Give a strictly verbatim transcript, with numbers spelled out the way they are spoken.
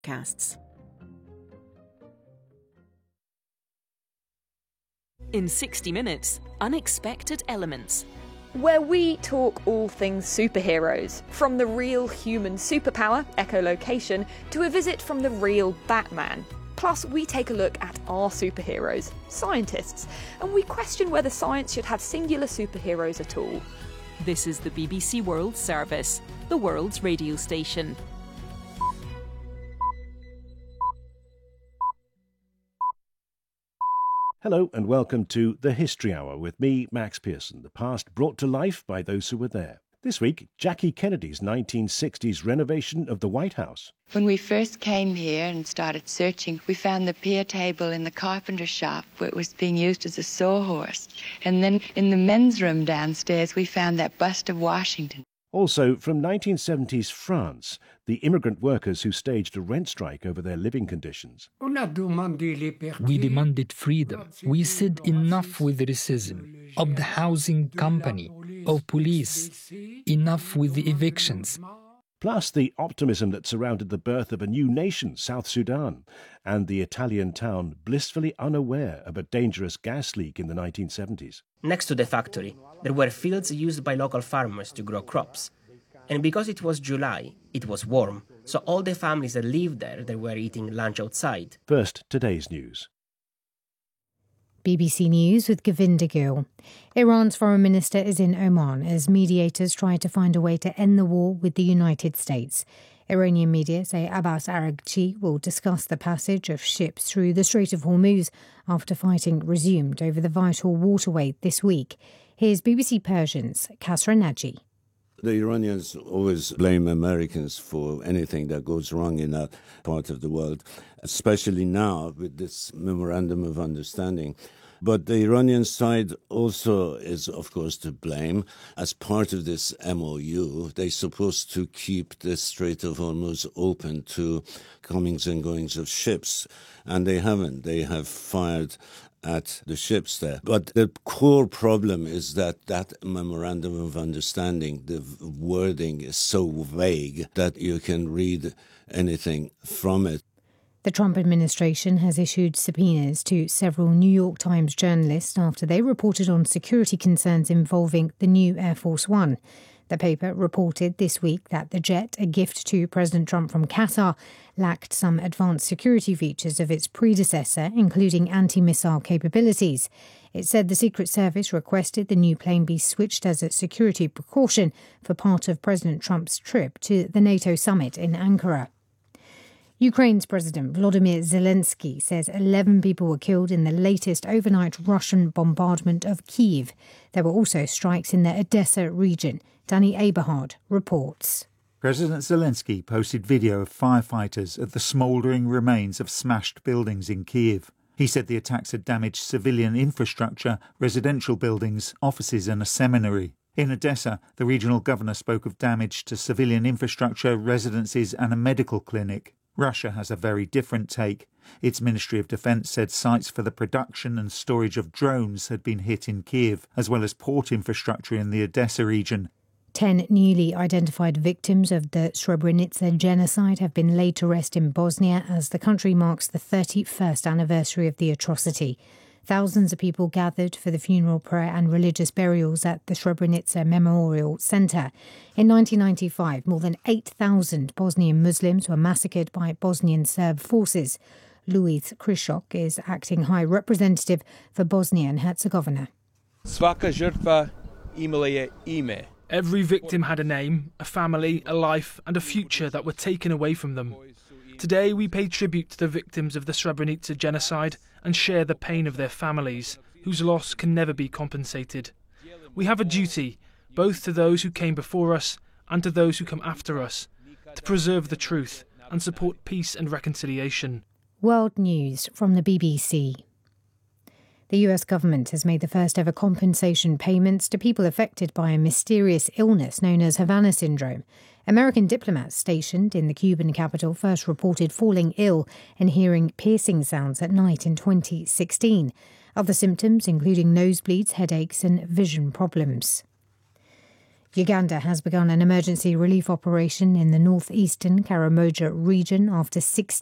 podcasts. In sixty minutes, Unexpected Elements, where we talk all things superheroes, from the real human superpower, echolocation, to a visit from the real Batman. Plus, we take a look at our superheroes, scientists, and we question whether science should have singular superheroes at all. This is the B B C World Service, the world's radio station. Hello and welcome to The History Hour with me, Max Pearson, the past brought to life by those who were there. This week, Jackie Kennedy's nineteen sixties renovation of the White House. When we first came here and started searching, we found the pier table in the carpenter shop where it was being used as a sawhorse. And then in the men's room downstairs, we found that bust of Washington. Also, from nineteen seventies France, the immigrant workers who staged a rent strike over their living conditions. We demanded freedom. We said enough with racism, of the housing company, of police, enough with the evictions. Plus the optimism that surrounded the birth of a new nation, South Sudan, and the Italian town blissfully unaware of a dangerous gas leak in the nineteen seventies. Next to the factory, there were fields used by local farmers to grow crops. And because it was July, it was warm, so all the families that lived there, they were eating lunch outside. First, today's news. B B C News with Govinda Gill. Iran's foreign minister is in Oman as mediators try to find a way to end the war with the United States. Iranian media say Abbas Araghchi will discuss the passage of ships through the Strait of Hormuz after fighting resumed over the vital waterway this week. Here's B B C Persian's Kasra Naji. The Iranians always blame Americans for anything that goes wrong in that part of the world, especially now with this memorandum of understanding. But the Iranian side also is, of course, to blame. As part of this M O U, they're supposed to keep the Strait of Hormuz open to comings and goings of ships, and they haven't. They have fired at the ships there. But the core problem is that that memorandum of understanding, the wording is so vague that you can read anything from it. The Trump administration has issued subpoenas to several New York Times journalists after they reported on security concerns involving the new Air Force One. The paper reported this week that the jet, a gift to President Trump from Qatar, lacked some advanced security features of its predecessor, including anti-missile capabilities. It said the Secret Service requested the new plane be switched as a security precaution for part of President Trump's trip to the NATO summit in Ankara. Ukraine's President Volodymyr Zelensky says eleven people were killed in the latest overnight Russian bombardment of Kyiv. There were also strikes in the Odessa region. Danny Aberhard reports. President Zelensky posted video of firefighters at the smouldering remains of smashed buildings in Kyiv. He said the attacks had damaged civilian infrastructure, residential buildings, offices and a seminary. In Odessa, the regional governor spoke of damage to civilian infrastructure, residences and a medical clinic. Russia has a very different take. Its Ministry of Defence said sites for the production and storage of drones had been hit in Kyiv, as well as port infrastructure in the Odessa region. Ten newly identified victims of the Srebrenica genocide have been laid to rest in Bosnia as the country marks the thirty-first anniversary of the atrocity. Thousands of people gathered for the funeral prayer and religious burials at the Srebrenica Memorial Centre. In nineteen ninety-five, more than eight thousand Bosnian Muslims were massacred by Bosnian Serb forces. Luis Krishok is acting High Representative for Bosnia and Herzegovina. Svaka žrtva imala je ime. Every victim had a name, a family, a life and a future that were taken away from them. Today we pay tribute to the victims of the Srebrenica genocide and share the pain of their families, whose loss can never be compensated. We have a duty, both to those who came before us and to those who come after us, to preserve the truth and support peace and reconciliation. World News from the B B C. The U S government has made the first ever compensation payments to people affected by a mysterious illness known as Havana syndrome. American diplomats stationed in the Cuban capital first reported falling ill and hearing piercing sounds at night in twenty sixteen. Other symptoms including nosebleeds, headaches and vision problems. Uganda has begun an emergency relief operation in the northeastern Karamoja region after six